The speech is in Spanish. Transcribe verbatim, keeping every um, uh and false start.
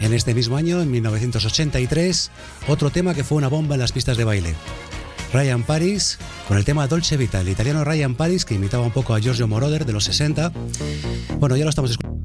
En este mismo año, en mil novecientos ochenta y tres, otro tema que fue una bomba en las pistas de baile. Ryan Paris, con el tema Dolce Vita, el italiano Ryan Paris, que imitaba un poco a Giorgio Moroder de los sesenta. Bueno, ya lo estamos escuchando.